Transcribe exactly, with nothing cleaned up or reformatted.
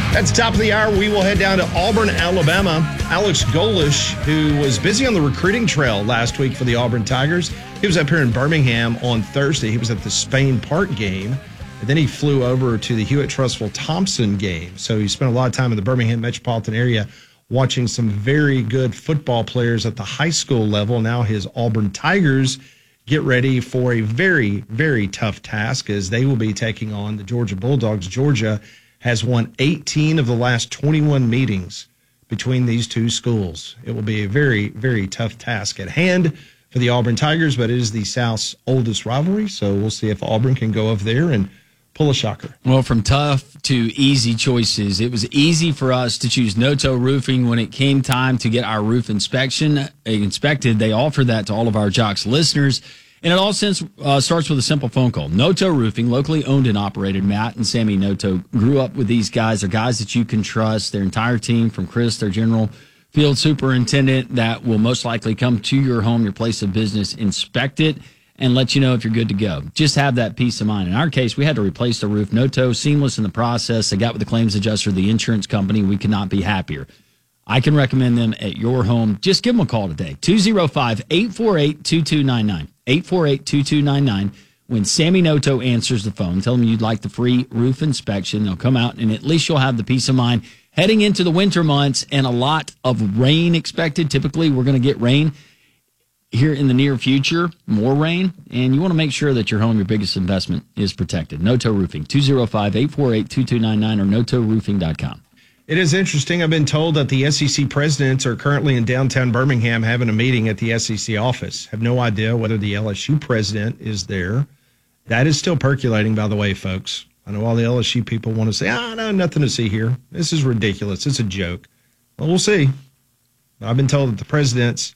At the top of the hour, we will head down to Auburn, Alabama. Alex Golish, who was busy on the recruiting trail last week for the Auburn Tigers, he was up here in Birmingham on Thursday. He was at the Spain Park game, and then he flew over to the Hewitt-Trussville-Thompson game. So he spent a lot of time in the Birmingham metropolitan area watching some very good football players at the high school level. Now his Auburn Tigers get ready for a very, very tough task as they will be taking on the Georgia Bulldogs. Georgia has won eighteen of the last twenty-one meetings between these two schools. It will be a very, very tough task at hand for the Auburn Tigers, but it is the South's oldest rivalry, so we'll see if Auburn can go over there and pull a shocker. Well, from tough to easy choices, it was easy for us to choose Noto Roofing when it came time to get our roof inspection inspected. They offer that to all of our Jocks listeners. And it all since, uh, starts with a simple phone call. Noto Roofing, locally owned and operated. Matt and Sammy Noto grew up with these guys. They're guys that you can trust. Their entire team, from Chris, their general field superintendent, that will most likely come to your home, your place of business, inspect it, and let you know if you're good to go. Just have that peace of mind. In our case, we had to replace the roof. Noto, seamless in the process. They got with the claims adjuster, the insurance company. We could not be happier. I can recommend them at your home. Just give them a call today. two oh five, eight four eight, two two nine nine. eight four eight, two two nine nine. When Sammy Noto answers the phone, tell them you'd like the free roof inspection. They'll come out, and at least you'll have the peace of mind heading into the winter months and a lot of rain expected. Typically, we're going to get rain here in the near future, more rain, and you want to make sure that your home, your biggest investment, is protected. Noto Roofing, two oh five, eight four eight, two two nine nine or noto roofing dot com. It is interesting. I've been told that the S E C presidents are currently in downtown Birmingham having a meeting at the S E C office. Have no idea whether the L S U president is there. That is still percolating, by the way, folks. I know all the L S U people want to say, ah, no, nothing to see here. This is ridiculous. It's a joke. Well, we'll see. I've been told that the presidents